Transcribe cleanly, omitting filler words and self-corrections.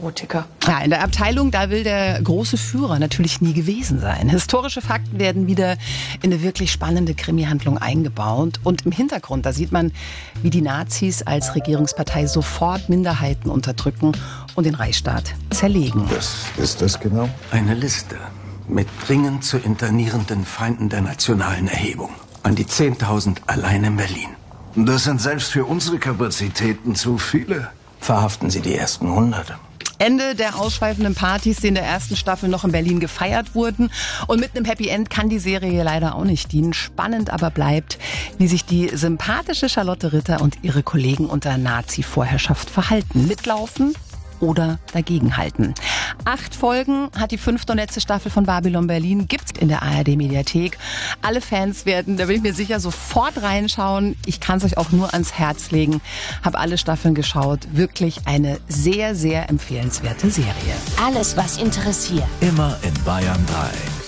Erotiker. Ja, in der Abteilung, da will der große Führer natürlich nie gewesen sein. Historische Fakten werden wieder in eine wirklich spannende Krimi-Handlung eingebaut. Und im Hintergrund, da sieht man, wie die Nazis als Regierungspartei sofort Minderheiten unterdrücken und den Reichsstaat zerlegen. Was ist das genau? Eine Liste mit dringend zu internierenden Feinden der nationalen Erhebung. An die 10.000 allein in Berlin. Das sind selbst für unsere Kapazitäten zu viele. Verhaften Sie die ersten 100. Ende der ausschweifenden Partys, die in der ersten Staffel noch in Berlin gefeiert wurden. Und mit einem Happy End kann die Serie leider auch nicht dienen. Spannend aber bleibt, wie sich die sympathische Charlotte Ritter und ihre Kollegen unter Nazi-Vorherrschaft verhalten. Mitlaufen oder dagegenhalten. 8 Folgen hat die 5. und letzte Staffel von Babylon Berlin, gibt's in der ARD-Mediathek. Alle Fans werden, da bin ich mir sicher, sofort reinschauen. Ich kann es euch auch nur ans Herz legen. Habe alle Staffeln geschaut. Wirklich eine sehr, sehr empfehlenswerte Serie. Alles, was interessiert. Immer in Bayern 3.